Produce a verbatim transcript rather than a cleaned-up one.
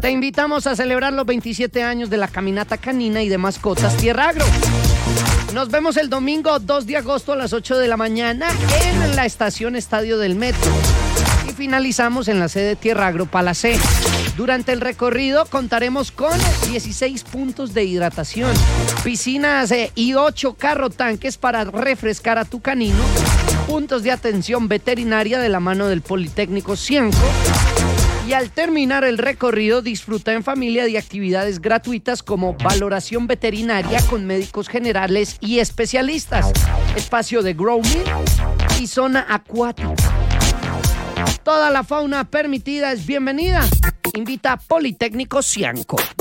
Te invitamos a celebrar los veintisiete años de la caminata canina y de mascotas Tierra Agro. Nos vemos el domingo dos de agosto a las ocho de la mañana en la estación Estadio del Metro. Y finalizamos en la sede Tierra Agro Palacé. Durante el recorrido contaremos con dieciséis puntos de hidratación, piscinas eh, y ocho carro tanques para refrescar a tu canino, puntos de atención veterinaria de la mano del Politécnico Cienco. Y al terminar el recorrido, disfruta en familia de actividades gratuitas como valoración veterinaria con médicos generales y especialistas, espacio de grooming y zona acuática. Toda la fauna permitida es bienvenida. Invita a Politécnico Cienco.